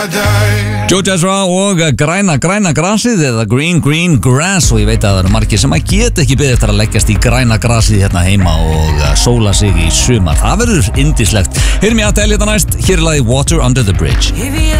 Joe Jezra og græna grasið eða green grass og ég veit að það eru margir sem að geta ekki beðið eftir að leggjast í græna grasið hérna heima og sóla sig í sumar. Það verður yndislegt. Heyrum ég að telja þetta næst. Hér er lagið Water Under the Bridge.